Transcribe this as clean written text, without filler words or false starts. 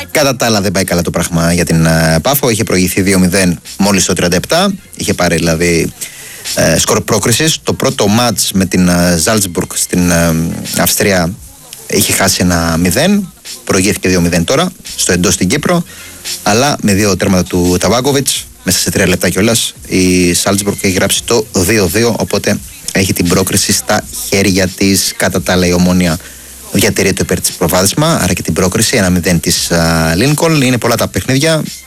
Κατά τα άλλα δεν πάει καλά το πράγμα για την Πάφο. Είχε προηγηθεί 2-0 μόλις το 37. Είχε πάρει δηλαδή σκορ πρόκρισης. Το πρώτο μάτς με την Ζάλτσμπουργκ στην Αυστρία είχε χάσει 1-0. Προηγήθηκε 2-0 τώρα στο εντός στην Κύπρο. Αλλά με 2 τέρματα του Ταβάκοβιτς μέσα σε 3 λεπτά κιόλας η Ζάλτσμπουργκ έχει γράψει το 2-2. Οπότε έχει την πρόκριση στα χέρια της. Κατά τα άλλα η Ομόνοια διατηρεί το υπέρ της προβάδισμα, άρα και την πρόκριση 1-0 της Λίνκολν. Είναι πολλά τα παιχνίδια.